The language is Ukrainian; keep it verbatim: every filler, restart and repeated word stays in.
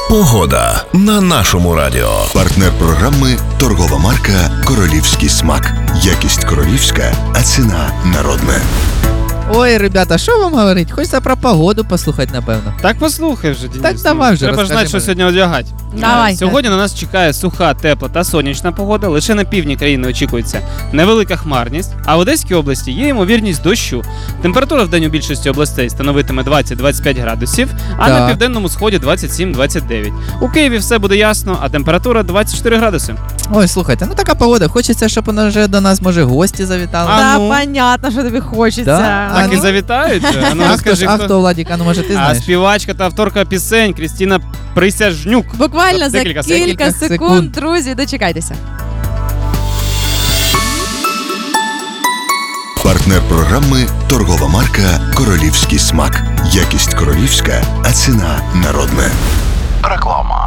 Погода на нашому радіо. Партнер програми – торгова марка «Королівський смак». Якість королівська, а ціна народна. Ой, ребята, що вам говорить? Хочеться про погоду послухати, напевно. Так послухай вже, Денис. Так давай вже, Треба ж знати, що розкажи сьогодні одягати. Давай. Сьогодні на нас чекає суха, тепла та сонячна погода. Лише на півдні країни очікується невелика хмарність, а в Одеській області є ймовірність дощу. Температура в день у більшості областей становитиме двадцять-двадцять п'ять градусів, а Так. на південному сході двадцять сім-двадцять дев'ять. У Києві все буде ясно, а температура двадцять чотири градуси. Ой, слухайте, ну така погода. Хочеться, щоб вона вже до нас, може, гості завітали. А Да, ну? понятно, що тобі хочеться. Да? А Так і ну? завітають. А ну А хто, розкажи, ж- а хто? хто, Владик, а ну може ти А знаєш? співачка та авторка пісень Крістіна Присяжнюк. Буквально за Декілька кілька, секунд. секунд, секунд. друзі, дочекайтеся. Партнер програми – торгова марка «Королівський смак». Якість королівська, а ціна народна. Реклама.